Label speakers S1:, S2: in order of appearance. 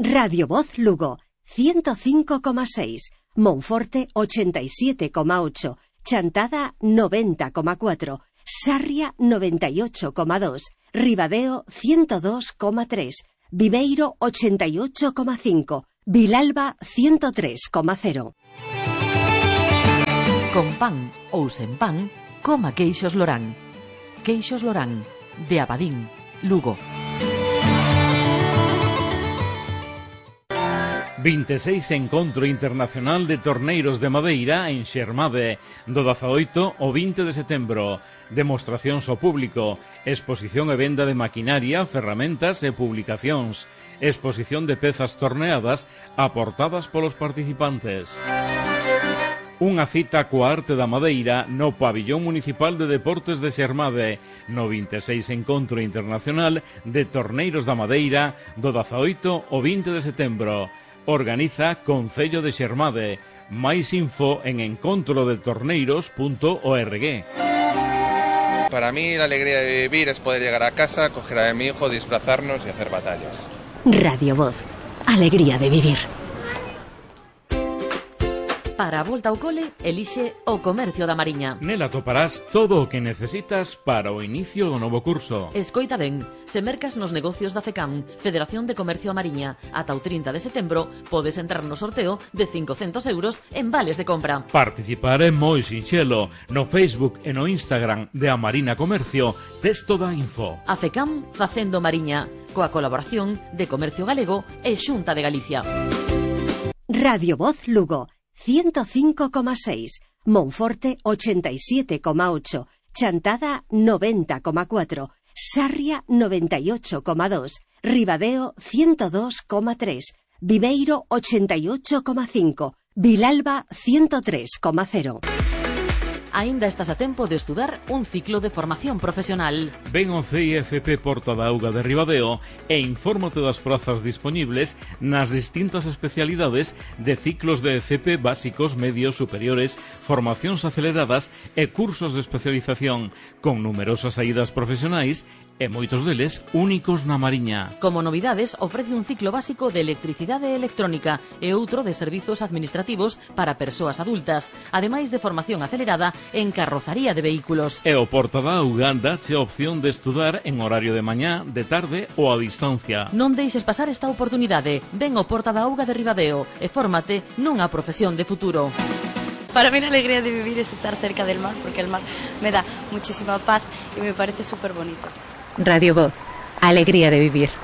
S1: Radio Voz Lugo, 105,6, Monforte 87,8, Chantada 90,4, Sarria 98,2, Ribadeo 102,3, Viveiro 88,5, Vilalba 103,0.
S2: Con pan ou sen pan, coma queixos Lorán. Queixos Lorán, de Abadín, Lugo.
S3: 26 Encontro Internacional de Torneiros de Madeira en Xermade, do 18 ao 20 de setembro. Demostracións ao público, exposición e venda de maquinaria, ferramentas e publicacións, exposición de pezas torneadas aportadas polos participantes. Unha cita coa arte da madeira no Pabillón Municipal de Deportes de Xermade, no 26 Encontro Internacional de Torneiros da Madeira, do 18 ao 20 de setembro. Organiza Concello de Xermade. Máis info en encontrodetorneiros.org.
S4: Para mí la alegría de vivir es poder llegar a casa, coger a mi hijo, disfrazarnos y hacer batallas.
S1: Radio Voz, alegría de vivir.
S2: Para a volta ao cole, elixe o Comercio da Mariña.
S3: Nela toparás todo o que necesitas para o inicio do novo curso.
S2: Escoita ben, se mercas nos negocios da FECAM, Federación de Comercio a Mariña, ata o 30 de setembro, podes entrar no sorteo de 500 euros en vales de compra.
S3: Participar é moi sinxelo. No Facebook e no Instagram de A Marina Comercio, tes toda a info.
S2: A FECAM facendo Mariña, coa colaboración de Comercio Galego e Xunta de Galicia.
S1: Radio Voz Lugo, 105,6, Monforte 87,8, Chantada 90,4, Sarria 98,2, Ribadeo 102,3, Viveiro 88,5, Vilalba 103,0.
S2: Aínda estás a tempo de estudar un ciclo de formación profesional.
S3: Ven ao CIFP Porta da Auga de Ribadeo e infórmate das prazas dispoñibles nas distintas especialidades de ciclos de FP básicos, medios, superiores, formacións aceleradas e cursos de especialización, con numerosas saídas profesionais e moitos deles únicos na Mariña.
S2: Como novidades, ofrece un ciclo básico de electricidade e electrónica e outro de servizos administrativos para persoas adultas, ademais de formación acelerada en carrozaría de vehículos.
S3: E o Porta da Auga dache a opción de estudar en horario de mañá, de tarde ou a distancia.
S2: Non deixes pasar esta oportunidade. Ven ao Porta da Auga de Ribadeo e fórmate nunha profesión de futuro.
S5: Para mí la alegría de vivir es estar cerca del mar, porque el mar me da muchísima paz y me parece súper bonito.
S6: Radio Voz, alegría de vivir.